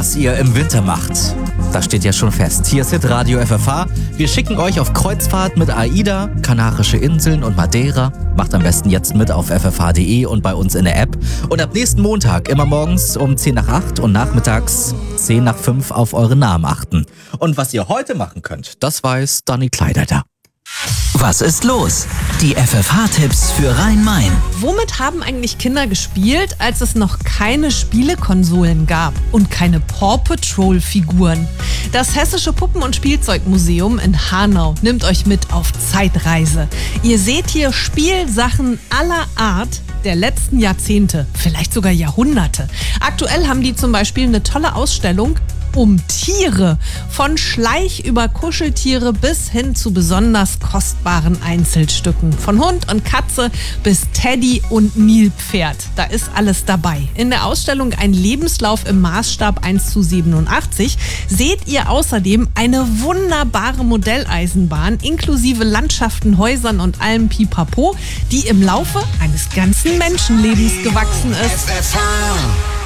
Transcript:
was ihr im Winter macht. Das steht ja schon fest. Hier ist Hitradio FFH. Wir schicken euch auf Kreuzfahrt mit AIDA, Kanarische Inseln und Madeira. Macht am besten jetzt mit auf ffh.de und bei uns in der App. Und ab nächsten Montag immer morgens um 10 nach 8 und nachmittags 10 nach 5 auf eure Namen achten. Und was ihr heute machen könnt, das weiß Dani Kleideiter. Was ist los? Die FFH-Tipps für Rhein-Main. Womit haben eigentlich Kinder gespielt, als es noch keine Spielekonsolen gab und keine Paw Patrol-Figuren? Das Hessische Puppen- und Spielzeugmuseum in Hanau nimmt euch mit auf Zeitreise. Ihr seht hier Spielsachen aller Art der letzten Jahrzehnte, vielleicht sogar Jahrhunderte. Aktuell haben die zum Beispiel eine tolle Ausstellung um Tiere. Von Schleich über Kuscheltiere bis hin zu besonders kostbaren Einzelstücken. Von Hund und Katze bis Teddy und Nilpferd. Da ist alles dabei. In der Ausstellung Ein Lebenslauf im Maßstab 1:87 seht ihr außerdem eine wunderbare Modelleisenbahn inklusive Landschaften, Häusern und allem Pipapo, die im Laufe eines ganzen Menschenlebens gewachsen ist. FFH.